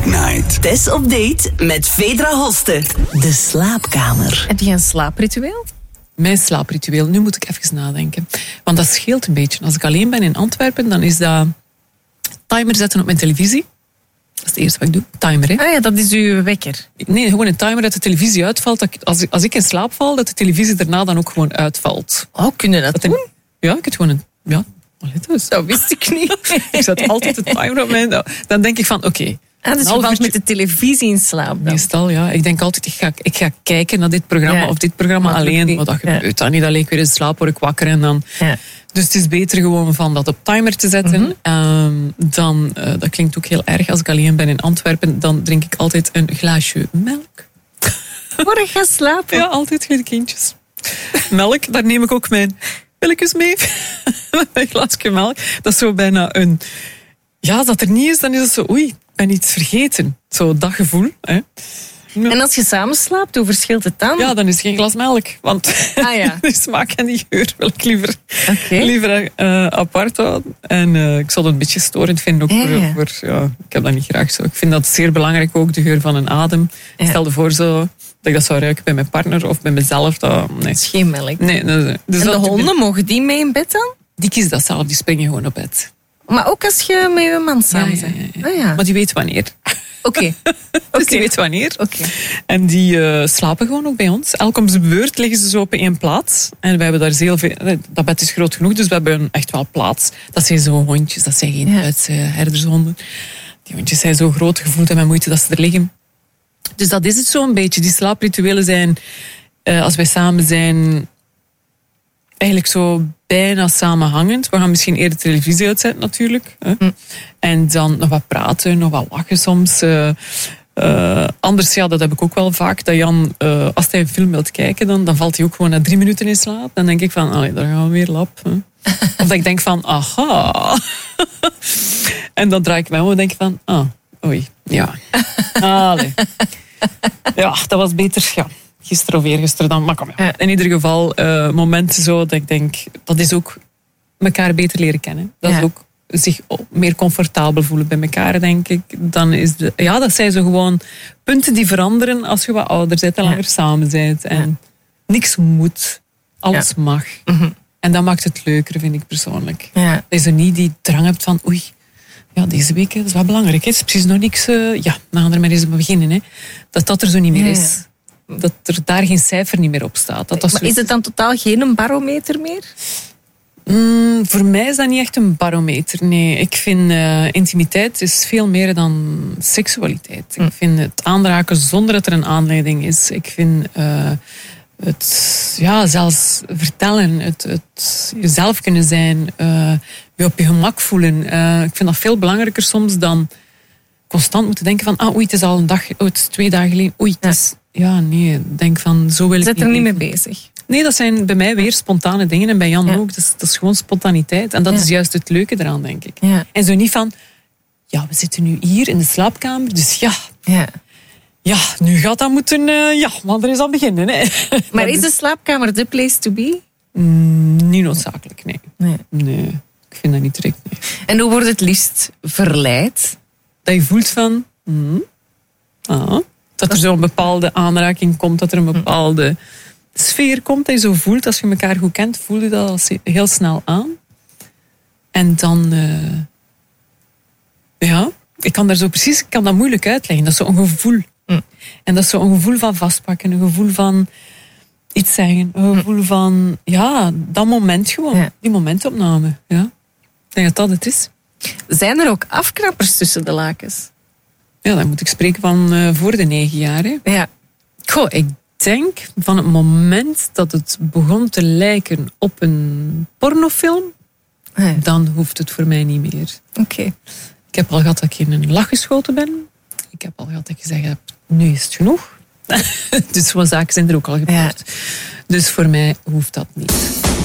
Late Night. Tess op date met Vedra Hoste. De slaapkamer. Heb je een slaapritueel? Mijn slaapritueel, nu moet ik even nadenken. Want dat scheelt een beetje. Als ik alleen ben in Antwerpen, dan is dat timer zetten op mijn televisie. Dat is het eerste wat ik doe. Timer, hè? Ah ja, dat is uw wekker. Nee, gewoon een timer dat de televisie uitvalt. Als ik in slaap val, dat de televisie daarna dan ook gewoon uitvalt. Oh, kunnen dat doen? Ja, ik heb gewoon een... Ja, dus. Dat wist ik niet. Ik zet altijd de timer op mijn... Dan denk ik van, oké. Dus je valt met de televisie in slaap dan? Meestal, ja. Ik denk altijd, ik ga kijken naar dit programma of dit programma alleen. Maar dat gebeurt dan niet. Dan leek ik weer in slaap, word ik wakker en dan... Ja. Dus het is beter gewoon van dat op timer te zetten. Dan, dat klinkt ook heel erg, als ik alleen ben in Antwerpen, dan drink ik altijd een glaasje melk. Voor ik ga slapen? Ja, altijd geen kindjes. Melk, daar neem ik ook mijn pilletjes mee. Een glaasje melk. Dat is zo bijna een... Ja, als dat er niet is, dan is het zo... Oei, ik ben iets vergeten. Zo dat gevoel. Hè. En als je samen slaapt, hoe verschilt het dan? Ja, dan is het geen glas melk. Want die smaak en die geur wil ik liever apart houden. En ik zal het een beetje storend vinden. Ook ik heb dat niet graag zo. Ik vind dat zeer belangrijk ook, de geur van een adem. Ja. Stel je voor zo, dat ik dat zou ruiken bij mijn partner of bij mezelf. Nee. Het is geen melk. Nee, dus en de honden, mogen die mee in bed dan? Die kiezen dat zelf, die springen gewoon op bed. Maar ook als je met je man samen bent? Ja. Oh, ja. Maar die weet wanneer. Oké. Dus die weet wanneer. Okay. En die slapen gewoon ook bij ons. Elk om zijn beurt liggen ze zo op één plaats. En we hebben daar heel veel... Dat bed is groot genoeg, dus we hebben echt wel plaats. Dat zijn zo hondjes, dat zijn geen Duitse herdershonden. Die hondjes zijn zo groot, gevoeld en met moeite dat ze er liggen. Dus dat is het zo een beetje. Die slaaprituelen zijn, als wij samen zijn, eigenlijk zo bijna samenhangend. We gaan misschien eerder televisie uitzetten natuurlijk. En dan nog wat praten, nog wat lachen soms. Anders, ja, dat heb ik ook wel vaak. Dat Jan, als hij een film wilt kijken, dan valt hij ook gewoon na 3 minuten in slaap. Dan denk ik van, daar gaan we weer lap. Of dat ik denk van, aha. En dan draai ik mij om en denk ik van, oei, ja. Allee. Ja, dat was beter, ja. Gisteren of eergisteren dan, maar kom ja. In ieder geval momenten zo dat ik denk, dat is ook elkaar beter leren kennen. Dat is ook zich meer comfortabel voelen bij elkaar, denk ik. Dan is dat zijn zo gewoon punten die veranderen als je wat ouder bent en langer samen bent. En niks moet, alles mag. En dat maakt het leuker, vind ik persoonlijk. Dat je zo niet die drang hebt van, oei, ja, deze week dat is wel belangrijk. Het is precies nog niks, we gaan er maar eens beginnen. Hè. Dat er zo niet meer is. Dat er daar geen cijfer niet meer op staat. Maar is het dan totaal geen barometer meer? Voor mij is dat niet echt een barometer. Nee, ik vind intimiteit is veel meer dan seksualiteit. Ik vind het aanraken zonder dat er een aanleiding is. Ik vind het zelfs vertellen, het jezelf kunnen zijn, je op je gemak voelen. Ik vind dat veel belangrijker soms dan constant moeten denken van, oei, het is al een dag, het is 2 dagen geleden, oei, het is... Ja, nee, denk van, zo wil ik niet. Zet er niet mee bezig? Nee, dat zijn bij mij weer spontane dingen en bij Jan ook. Dat is gewoon spontaniteit. En dat is juist het leuke eraan, denk ik. Ja. En zo niet van, we zitten nu hier in de slaapkamer, dus nu gaat dat moeten, want er is aan beginnen. Hè. Maar is de slaapkamer the place to be? Niet noodzakelijk, nee. Ik vind dat niet direct, nee. En hoe wordt het liefst verleid? Dat je voelt van, dat er zo'n bepaalde aanraking komt, dat er een bepaalde sfeer komt, dat je zo voelt. Als je elkaar goed kent, voel je dat al heel snel aan. En dan... ik kan dat moeilijk uitleggen. Dat is zo'n gevoel. En dat is zo'n gevoel van vastpakken, een gevoel van iets zeggen, een gevoel van, dat moment gewoon. Die momentopname. Ja. Ik denk dat het is. Zijn er ook afknappers tussen de lakens? Ja, dan moet ik spreken van voor de 9 jaar. Hè. Ja. Goh, ik denk van het moment dat het begon te lijken op een pornofilm, dan hoeft het voor mij niet meer. Oké. Ik heb al gehad dat ik in een lach geschoten ben. Ik heb al gehad dat ik gezegd heb, nu is het genoeg. Dus zo'n zaken zijn er ook al gebeurd. Dus voor mij hoeft dat niet.